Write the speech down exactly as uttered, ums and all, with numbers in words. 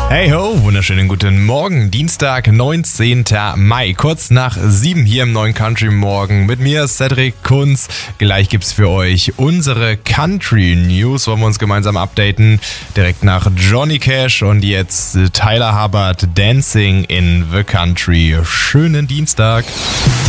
Hey ho, wunderschönen guten Morgen, Dienstag, neunzehnter Mai, kurz nach sieben hier im neuen Country Morgen mit mir, Cedric Kunz. Gleich gibt's für euch unsere Country News, wollen wir uns gemeinsam updaten, direkt nach Johnny Cash und jetzt Tyler Hubbard, Dancing in the Country. Schönen Dienstag.